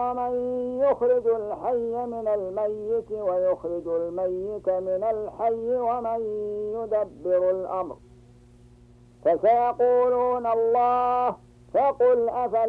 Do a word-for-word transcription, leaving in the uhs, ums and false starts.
ومن يخرج الحي من الميت ويخرج الميت من الحي ومن يدبر الأمر. فسيقولون الله، فقل أفلا